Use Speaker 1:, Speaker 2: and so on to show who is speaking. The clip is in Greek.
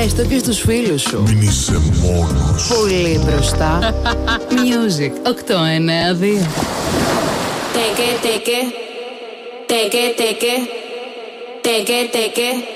Speaker 1: Πες το και στους φίλους σου.
Speaker 2: Μην είσαι μόνος.
Speaker 1: Πολύ μπροστά. Music 892.
Speaker 3: Take it, take it. Take it, take it. Take it, take it.